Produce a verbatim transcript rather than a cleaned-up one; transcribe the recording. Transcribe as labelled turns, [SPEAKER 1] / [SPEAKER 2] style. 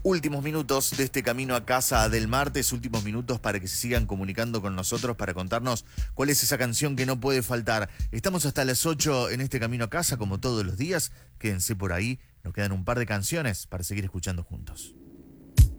[SPEAKER 1] Últimos minutos de este camino a casa del martes, últimos minutos para que se sigan comunicando con nosotros para contarnos cuál es esa canción que no puede faltar. Estamos hasta las ocho en este camino a casa, como todos los días. Quédense por ahí, nos quedan un par de canciones para seguir escuchando juntos.